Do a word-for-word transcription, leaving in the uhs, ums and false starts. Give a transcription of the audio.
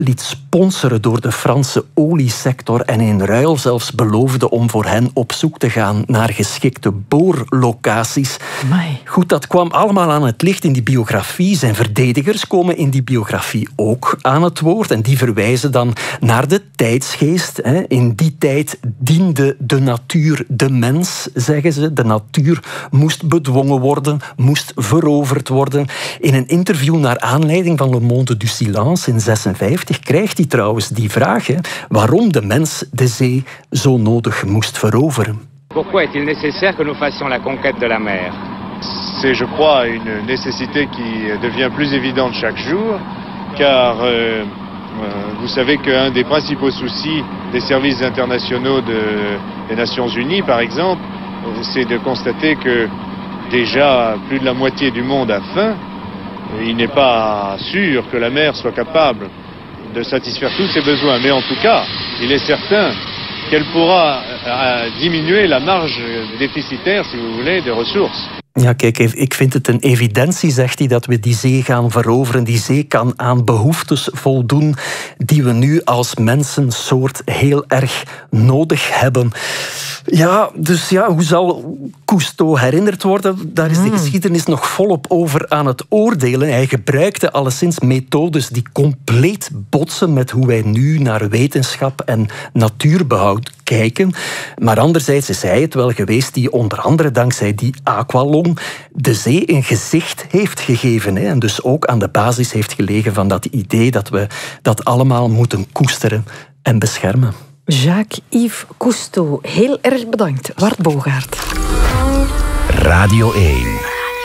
liet sponsoren door de Franse oliesector en in ruil zelfs beloofde om voor hen op zoek te gaan naar geschikte boorlocaties. Amai. Goed, dat kwam allemaal aan het licht in die biografie. Zijn verdedigers komen in die biografie ook aan het woord en die verwijzen dan naar de tijdsgeest. In die tijd diende de natuur de mens, zeggen ze. De natuur moest bedwongen worden, moest veroverd worden. In een interview naar aanleiding van Le Monde du Silence in zesenvijftig krijgt hij trouwens die vraag, hè, waarom de mens de zee zo nodig moest veroveren. Pourquoi est-il nécessaire que nous fassions la conquête de la mer? C'est, je crois, une nécessité qui devient plus évidente chaque jour, car euh, euh, vous savez qu'un des principaux soucis des services internationaux de, des Nations Unies, par exemple, c'est de constater que déjà plus de la moitié du monde a faim. Il n'est pas sûr que la mer soit capable de satisfaire tous ses besoins, mais en tout cas, il est certain qu'elle pourra diminuer la marge déficitaire, si vous voulez, des ressources. Ja, kijk, ik vind het een evidentie, zegt hij, dat we die zee gaan veroveren. Die zee kan aan behoeftes voldoen die we nu als mensensoort heel erg nodig hebben. Ja, dus ja, hoe zal Cousteau herinnerd worden? Daar is de geschiedenis nog volop over aan het oordelen. Hij gebruikte alleszins methodes die compleet botsen met hoe wij nu naar wetenschap en natuurbehoud kijken. Maar anderzijds is hij het wel geweest die onder andere dankzij die aqualung de zee een gezicht heeft gegeven. Hè, en dus ook aan de basis heeft gelegen van dat idee dat we dat allemaal moeten koesteren en beschermen. Jacques-Yves Cousteau, heel erg bedankt. Wart Bogaert. Radio één.